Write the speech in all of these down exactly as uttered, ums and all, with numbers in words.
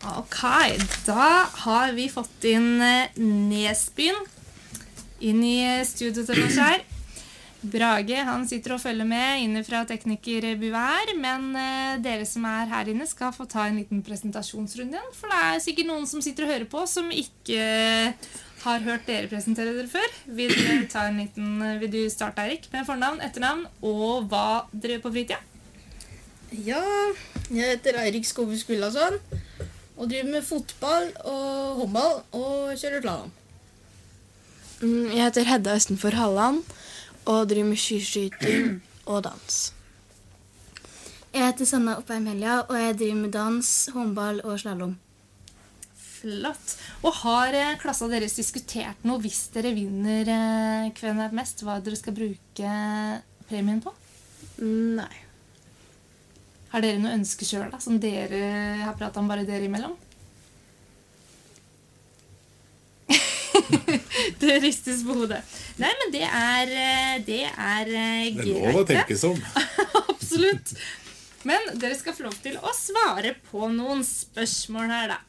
Ok, da har vi fått inn Nesbyen inn i studio til oss her. Brage, han sitter og følger med inne fra teknikerbuet her, men dere som er her inne skal få ta en liten presentasjonsrunde, for det er sikkert noen som sitter og hører på som ikke har hørt dere presentere dere før. Vil du ta en liten, vil du starte, Erik, med fornavn, etternavn og hva dere gjør på fritida? Ja, jeg heter Eirik Skove Skullason og driver med fotball og håndball og kjører slalom. Jeg heter Hedda Østenfor Halland og driver med skiskyting og dans. Jeg heter Sanna Oppheim Helja, og jeg driver med dans, håndball og slalom. Flott. Og har klassa deres diskutert noe hvis dere vinner Hvem er mest, hva dere skal bruke premien på? Nei. Har dere noe ønske selv da, som dere har pratet om bare dere imellom? Det ristes på hodet. Nei, men det er, det er greit. Det er lov å tenke som. Absolutt. Men dere skal få lov til å svare på noen spørsmål her da.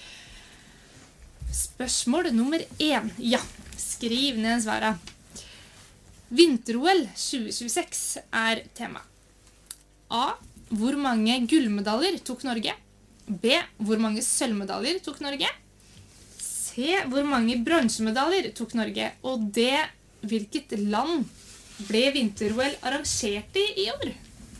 Spørsmål nummer én. Ja, skriv ned svaret. Vinter-O L tjue tjueseks er tema. A. Hvor mange gullmedaljer tok Norge? B. Hvor mange sølvmedaljer tok Norge? C. Hvor mange bronsemedaljer tok Norge? Og D. Hvilket land ble Vinter-O L arrangert i i år?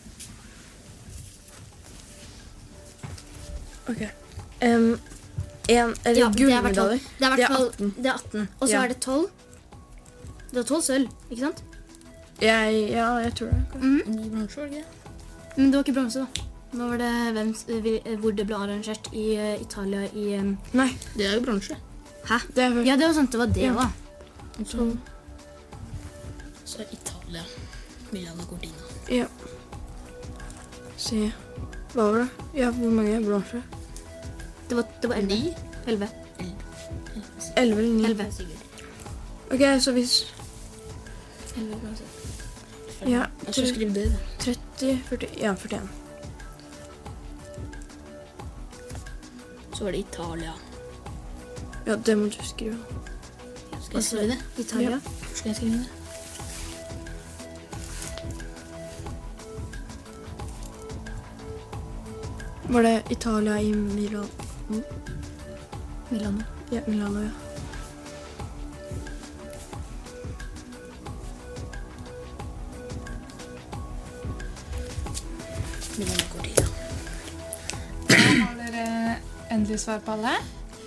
Ok. Um, en, eller Ja, det er hvert fall- gullmedaljer. det er hvert Det er fall- atten. Det er atten. Og så Ja. er det tolv. Det var tolv sølv, ikke sant? Jeg, ja, jeg tror det. Mhm. Ni bronser, var det ikke? Men det var ikke bronse da. Nå var det hvem, eh, hvor det ble arrangert i eh, Italia i... eh, Nei, Det er jo bronser. Hæ? det er Ja, det var sant, det var det Ja. også. Så, så er Italia, Milano Cortina. Ja. Se, hva var det? Ja, hvor mange bronser? Det var, det var elleve. Ni? Elleve. Elleve eller ni? Elleve. Ok, så hvis... Elleve bronse. Ja, Jeg skal skrive det. tretti, førti, ja, førtien. Så var det Italia. Ja, det må du skrive. Skal jeg skrive det? Italia. Ja. Skal jeg skrive det? Var det Italia i Milan? Milano. Ja, Milano, ja. Milano Cortina. Da har dere endelig svar på alle.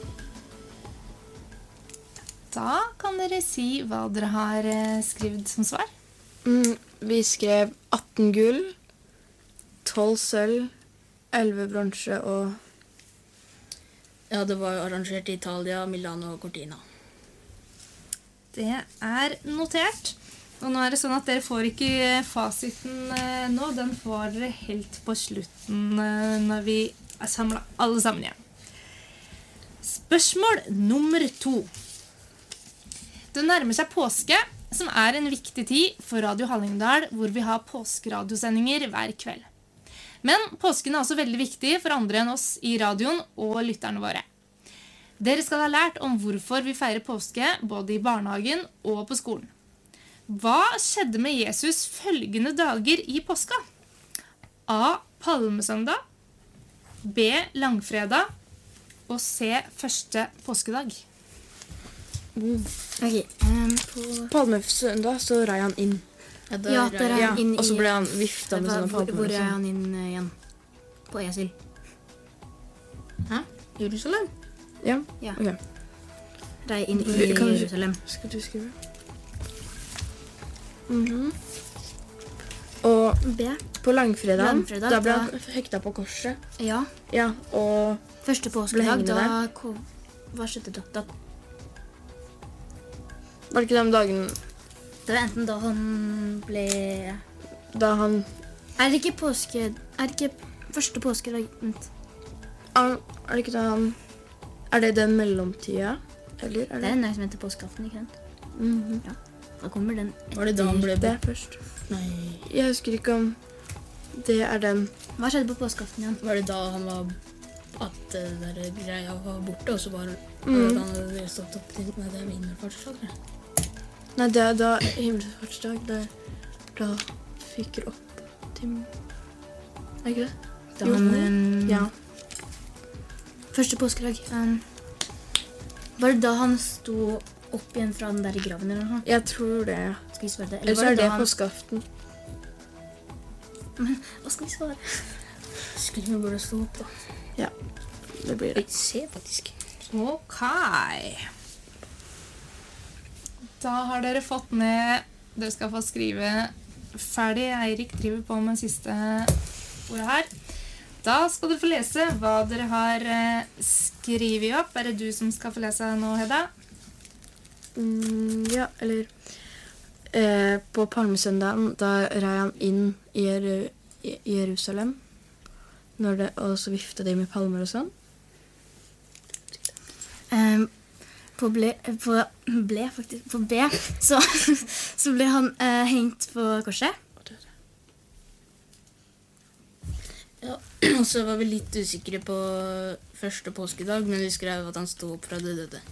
Da kan dere si hva dere har eh, skrevet som svar. Mm, vi skrev atten gull, tolv sølv, elleve bronse og... Ja, det var arrangert i Italia, Milano Cortina. Det er notert. Og nå er det sånn at dere får ikke fasiten eh, nå. Den får dere helt på slutten eh, når vi er samlet alle sammen igjen. Spørsmål nummer to. Det nærmer seg påske, som er en viktig tid for Radio Hallingdal, hvor vi har påskeradiosendinger hver kveld. Men påsken er også veldig viktig for andre enn oss i radioen og lytterne våre. Dere skal ha lært om hvorfor vi feirer påske, både i barnehagen og på skolen. Hva skjedde med Jesus følgende dager i påska? A. Palmesøndag, B. Langfredag og C. Første påskedag. Ok, um, på... Palmesøndag så rei han inn. Ja, Ja, der er Ja, han inn i... og så ble han vifta med Hva- sånne hvor, palmer. hvor er og han inn eh, igjen? På Esel. Hæ? Jerusalem? sånn. Ja, Ja. ok. Rei inn i Vi- kan vi- Jerusalem. Skal du skrive? Mhm. Og B. på langfredag, Langfredag, da ble da- han hekta på korset. Ja. Ja, og Første Ble påskedag, hengende da... Kom, hva skjedde da? da? var det ikke den dagen Det var enten da han ble... da han... Er det ikke påske... Er det ikke første påskedag? Vent. Er er det ikke da han... Er det den mellomtida? Eller er Det det... er en dag som heter påskeaften, ikke sant? Mhm. Da kommer den Var det da han ble Det det? er først. Nei. Jeg husker ikke om det er den. Hva skjedde på påskeaften igjen? Var det da han var at det der greia var borte, og så bare Mm. da hadde dere stått opp til med det himmelfartsdag. Nei, det er da himmelfartsdag, da, da fyker opp til... Er ikke det? Da Jo. han, um, Ja. Første påskedag. Um, var det da han sto opp igjen fra den der graven eller noe? Jeg tror det, ja. Skal vi svare det? Eller så var er det da han- påskeaften. Hva skal vi svare? Skulle vi bare stå opp, da. Det blir det. Jeg ser faktisk. Ok. Da har dere fått ned. Dere skal få skrive ferdig. Eirik driver på med siste ordet her. Da skal du få lese hva dere har eh, skrivet opp. Er det du som skal få lese nå, Hedda? Mm, ja, eller... Eh, på palmesøndagen, da rei han inn i, Jeru i Jerusalem. Når det, og så vifta de med palmer og sånn. Um, på ble, på ble faktisk, på B, så, så ble han eh, hengt på korset. Ja, og så var vi litt usikre på første påskedag, men vi skrev at han sto opp fra det døde.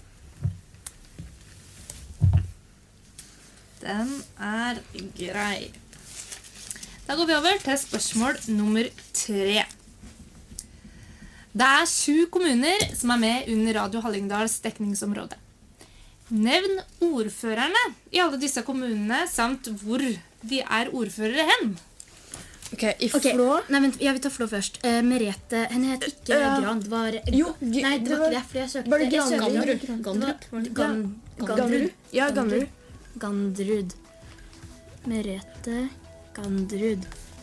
Den er grei. Da går vi over til spørsmål nummer tre. Det er sju kommuner som er med under Radio Hallingdals dekningsområde. Nevn ordførerne i alle disse kommunene, samt hvor de er ordførere hen. Ok, i Ok, Flå... Nei, vent, jeg vil ta Flå først. Eh, Merete, henne het ikke Ja. Gran, det var... Jo, de- nei, det det var var- ikke det, for jeg søkte... var det jeg søkte- Granrud? Det var- Gandrup? Gan, Gandrud? Ja, Gandrud. Gandrud. Merete Gandrud.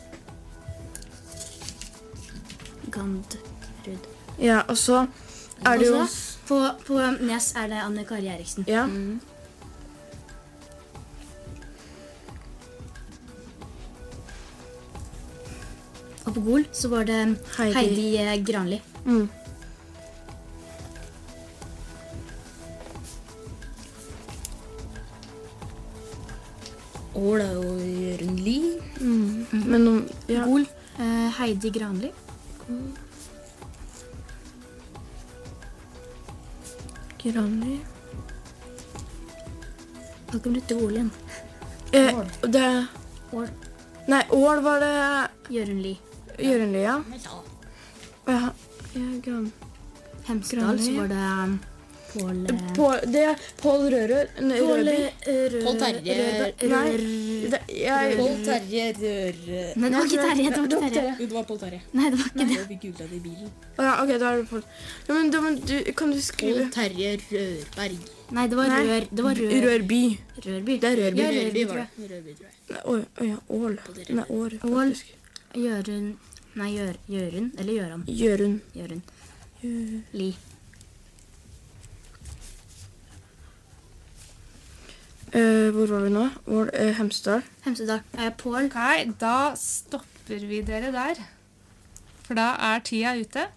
Gandrud. Ja, og så er det jo... Og så, på, på Nes er det Anne Kari Eriksen. Ja, Og på Gol så var det Heidi. Heidi, eh, Granli. mm. Ål er jo Jørgen Lie. Mm. Men om... Ja. Gol, eh, Heidi Granli. Granli. Da kommer du til Gol igjen. Eh, det... Ål. Nei, Ål var det... Jørgen Li. Jørenli, ja. Ja. Ja, ja, Gran... Hemsedal Granli. så var det um, Pål... eh, På, det er Pål Rørød. Nei, Pål Rødby. eh, Rø- Pål Terje- Rødberg- Nei. Rør- Det, jeg... Pål Terje Rør... Nei, det var ikke Terje. Det var ikke Terje. Jo, det var Pål Terje. Nei, det var ikke det. Vi googlet det i bilen. Å ja, ok, da er det Pål. Ja, men da må du... Kan du skrive... Pål Terje Rørberg. Nei, det var Nei. Rør. Det var Rør. Rørby. Rørby. Det er Rørby. Ja, Rørby Rørby, var tror det. jeg. Rørby, tror jeg. Nei, Å å ja, Ål. Nei, År, Ål. faktisk. Jørund. Nei, Gjør, Jørund. Eller Gjøran. Jørund. Jørund. Jø- Li. Eh, hvor var vi nå? Vår, eh, Hemsedal. Hemsedal. Eh, Pål. Ok, da stopper vi dere der. For da er tida ute.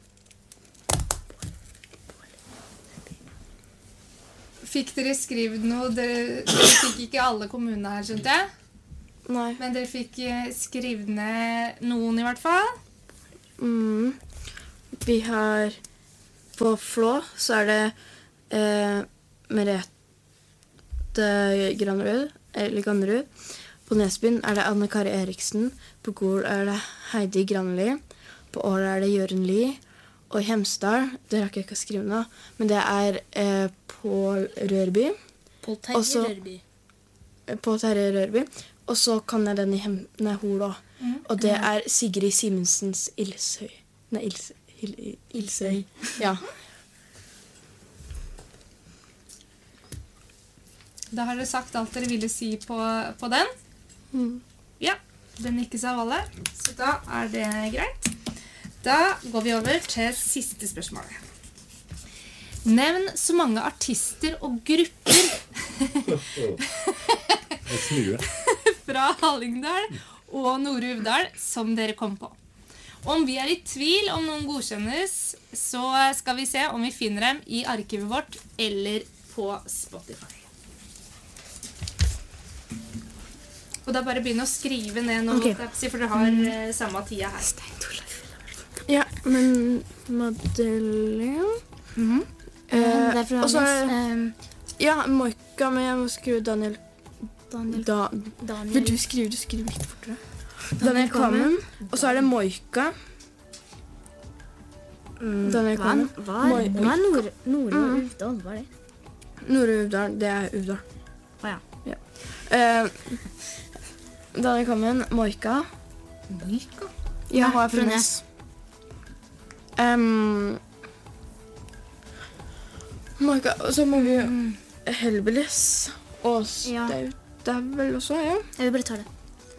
Fikk dere skrevet noe? Dere, dere fikk ikke alle kommunene her, skjønte jeg? Nei. Men dere fikk eh, skrevet ned noen i hvert fall. Mm. Vi har... På Flå så er det eh, Merete Granrud, eller Gandrud. På Nesbyen er det Anne Kari Eriksen. På Gol er det Heidi Granli. På Ål er det Jørgen Lie. Og i Hemsedal, det rakk jeg ikke å skrive nå, men det er eh, Pål Rørby. Pål Terje Også- Rørby. eh, På Terje Rørby. Og så kan jeg den i Hem... Nei, Hol også. Og det er Sigrid Simensens Ilsøy. Nei, Ilse... Il, Ilsøy. Ja. Da har dere sagt alt dere ville si på, på den. Mm. Ja, den nikkes av alle. Så da er det greit. Da går vi over til siste spørsmålet. Nevn så mange artister og grupper Det snur. fra Hallingdal og Nord-Uvdal som dere kom på. Om vi er i tvil om noen godkjennes, så skal vi se om vi finner dem i arkivet vårt eller på Spotify. Og da bare begynne å skrive ned noe, Ok. for dere har eh, samme tida her. Ja, men Madeleine. Mhm. Eh, Eh, det er fra og så er Johannes. det, Eh, ja, Moika, men jeg må skrive Daniel. Daniel. Da, Daniel. vil du skrive, du skriver litt fortere. Daniel Kvammen. Og så er det Moika. Mm, Daniel hva, Kvammen. hva, Moi- hva er Nord, Nord og Mm. Uvdal? Hva er det? Nore Uvdal, det er Uvdal. Å ja. Eh, Daniel Kvammen, Moika. Moika? Ja, Nei, har jeg fra funnet. Nes. Um, Moika, og så må vi jo Mm. Helbelis og Ja. Staut. Det er vel også, ja. Jeg vil bare ta det.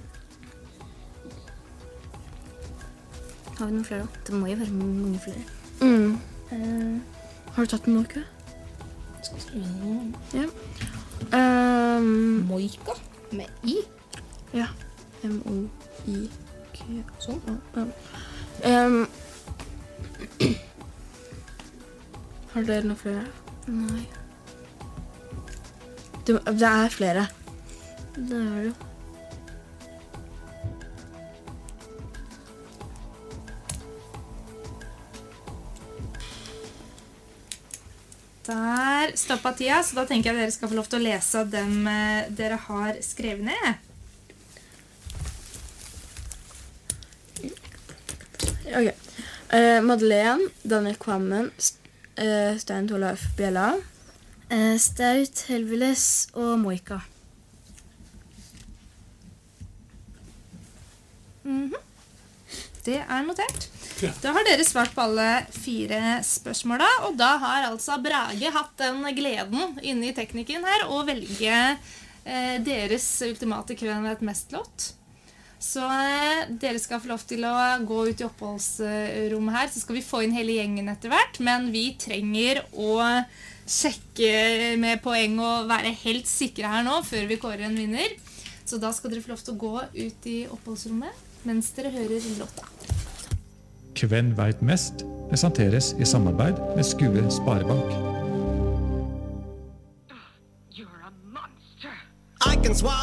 Har vi noen flere da? Det må jo være mange flere. Mm. Eh, Har du tatt Moika? Skal jeg skrive noe? Um, Moika? Med I? ja. M O I K. Sånn. Um, har dere noen flere? nei, Det, det er flere. det er det jo. Der stoppa tida, så da tenker jeg dere skal få lov til å lese dem eh, dere har skrevet ned. Ok. Eh, Madeleine, Daniel Kvammen, St eh, Stein Torleif Bjella. Eh, Staut, Helveles og Moika. Det er notert. Ja. Da har dere svart på alle fire spørsmåla, og da har altså Brage hatt den gleden inne i teknikken her å velge eh, deres ultimate Kveld vet mest-låt. Så eh, dere skal få lov til å gå ut i oppholdsrommet her, så skal vi få inn hele gjengen etter hvert, men vi trenger å sjekke med poeng og være helt sikre her nå før vi kårer en vinner. Så da skal dere få lov til å gå ut i oppholdsrommet mens dere hører låta. Kven veit mest presenteres i samarbeid med Skue Sparebank. I can swallow